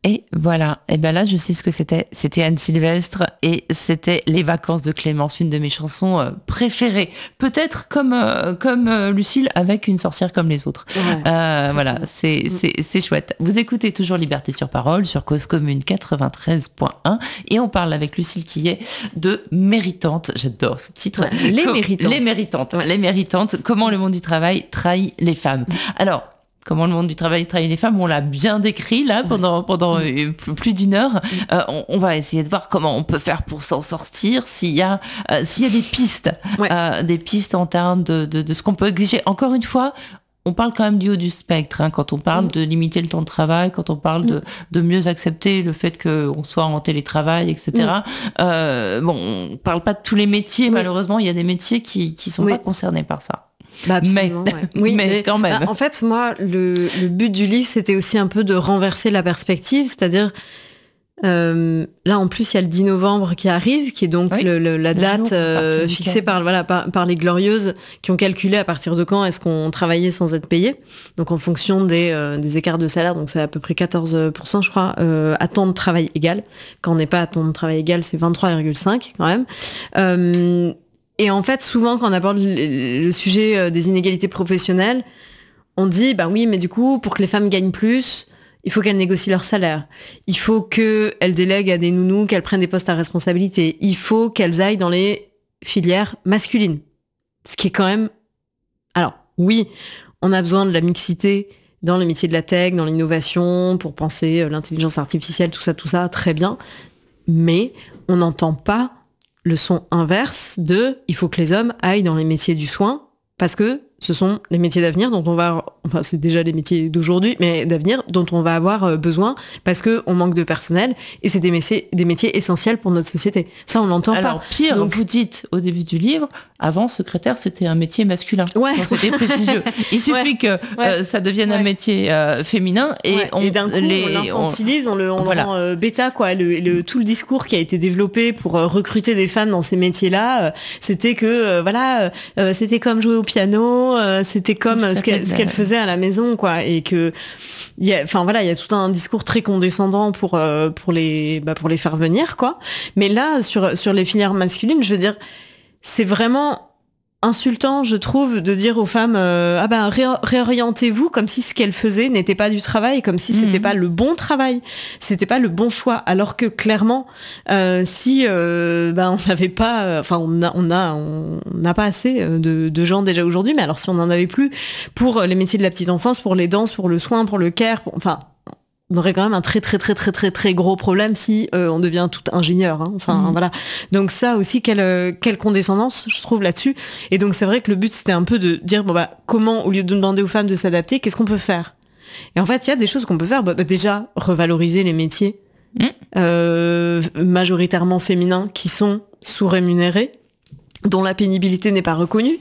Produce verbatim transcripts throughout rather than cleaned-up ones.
Et voilà, et ben là je sais ce que c'était. C'était Anne Sylvestre et c'était Les Vacances de Clémence, une de mes chansons euh, préférées. Peut-être comme euh, comme euh, Lucille avec Une sorcière comme les autres. Ouais. Euh, voilà, c'est c'est c'est chouette. Vous écoutez toujours Liberté sur parole sur Cause Commune quatre-vingt-treize point un et on parle avec Lucille Quillet de Méritante. J'adore ce titre. Ouais, les méritantes. Les méritantes. Les méritantes. Comment le monde du travail trahit les femmes. Alors. Comment le monde du travail trahit les femmes, on l'a bien décrit là pendant pendant euh, plus d'une heure. Euh, on, on va essayer de voir comment on peut faire pour s'en sortir, s'il y a euh, s'il y a des pistes, Ouais. euh, des pistes en termes de, de de ce qu'on peut exiger. Encore une fois, on parle quand même du haut du spectre hein, quand on parle Mm. de limiter le temps de travail, quand on parle de de mieux accepter le fait qu'on soit en télétravail, et cetera. Mm. Euh, bon, on parle pas de tous les métiers, oui. Malheureusement, il y a des métiers qui qui sont oui. pas concernés par ça. Bah mais, ouais. oui, mais, mais quand même. Bah, en fait, moi, le, le but du livre, c'était aussi un peu de renverser la perspective, c'est-à-dire, euh, là, en plus, il y a le dix novembre qui arrive, qui est donc oui. le, le, la le date euh, fixée par, voilà, par, par les Glorieuses, qui ont calculé à partir de quand est-ce qu'on travaillait sans être payé. Donc, en fonction des, euh, des écarts de salaire, donc c'est à peu près quatorze pour cent, je crois, euh, à temps de travail égal. Quand on n'est pas à temps de travail égal, c'est vingt-trois virgule cinq quand même. Euh, Et en fait, souvent, quand on aborde le, le sujet des inégalités professionnelles, on dit, bah oui, mais du coup, pour que les femmes gagnent plus, il faut qu'elles négocient leur salaire. Il faut qu'elles délèguent à des nounous, qu'elles prennent des postes à responsabilité. Il faut qu'elles aillent dans les filières masculines. Ce qui est quand même... Alors, oui, on a besoin de la mixité dans les métiers de la tech, dans l'innovation, pour penser l'intelligence artificielle, tout ça, tout ça, très bien. Mais on n'entend pas le son inverse de il faut que les hommes aillent dans les métiers du soin parce que ce sont les métiers d'avenir dont on va enfin c'est déjà les métiers d'aujourd'hui mais d'avenir dont on va avoir besoin parce que on manque de personnel et c'est des métiers des métiers essentiels pour notre société. Ça on l'entend pas. Alors pire, donc vous dites au début du livre avant secrétaire c'était un métier masculin. Ouais. Donc, c'était prestigieux. Il suffit ouais. que ouais. Euh, ça devienne ouais. un métier euh, féminin et ouais. on et d'un coup les, on l'infantilise, on, on le on voilà. le rend euh, bêta quoi. Le, le tout le discours qui a été développé pour euh, recruter des femmes dans ces métiers-là, euh, c'était que euh, voilà euh, c'était comme jouer au piano. Euh, c'était comme ce qu'elle, ce qu'elle faisait à la maison, quoi, et que, y a, enfin voilà, il y a tout un discours très condescendant pour euh, pour les bah, pour les faire venir, quoi. Mais là, sur sur les filières masculines, je veux dire, c'est vraiment insultant, je trouve, de dire aux femmes euh, ah ben ré- réorientez-vous comme si ce qu'elles faisaient n'était pas du travail, comme si c'était mmh. pas le bon travail, c'était pas le bon choix, alors que clairement, euh, si euh, ben on n'avait pas, enfin euh, on a on a on n'a pas assez de, de gens déjà aujourd'hui, mais alors si on en avait plus pour les métiers de la petite enfance, pour les danses, pour le soin, pour le care, pour, enfin on aurait quand même un très très très très très très gros problème si euh, on devient tout ingénieur. Hein. Enfin mmh. voilà. Donc ça aussi quelle quelle condescendance je trouve là-dessus. Et donc c'est vrai que le but c'était un peu de dire bon bah comment au lieu de demander aux femmes de s'adapter, qu'est-ce qu'on peut faire ? Et en fait il y a des choses qu'on peut faire. Bah, bah, déjà revaloriser les métiers mmh. euh, majoritairement féminins qui sont sous-rémunérés, dont la pénibilité n'est pas reconnue,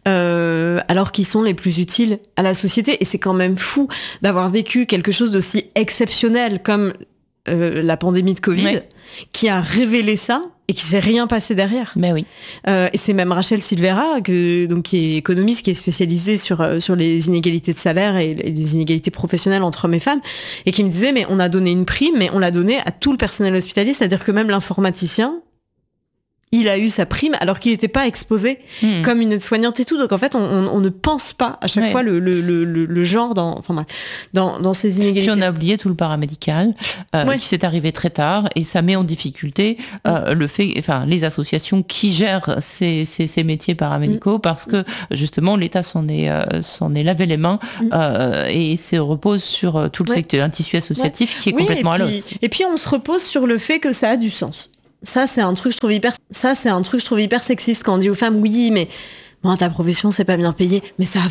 euh, alors qu'ils sont les plus utiles à la société. Et c'est quand même fou d'avoir vécu quelque chose d'aussi exceptionnel comme euh, la pandémie de Covid, oui. qui a révélé ça et qui s'est rien passé derrière. Mais oui. Euh, et c'est même Rachel Silvera, que, donc, qui est économiste, qui est spécialisée sur, sur les inégalités de salaire et les inégalités professionnelles entre hommes et femmes, et qui me disait, mais on a donné une prime, mais on l'a donnée à tout le personnel hospitalier, c'est-à-dire que même l'informaticien, il a eu sa prime alors qu'il n'était pas exposé mmh. comme une aide-soignante et tout. Donc en fait, on, on, on ne pense pas à chaque ouais. fois le, le, le, le genre dans, enfin, dans, dans ces inégalités. Puis on a oublié tout le paramédical euh, ouais. qui s'est arrivé très tard et ça met en difficulté euh, mmh. le fait, enfin les associations qui gèrent ces, ces, ces métiers paramédicaux mmh. parce que justement l'État s'en est, euh, s'en est lavé les mains mmh. euh, et se repose sur tout le ouais. secteur, un tissu associatif ouais. qui est oui, complètement puis, à l'os. Et puis on se repose sur le fait que ça a du sens. Ça, c'est un truc, je trouve hyper, ça, c'est un truc, je trouve hyper sexiste quand on dit aux femmes, oui, mais, bon, ta profession, c'est pas bien payé, mais ça a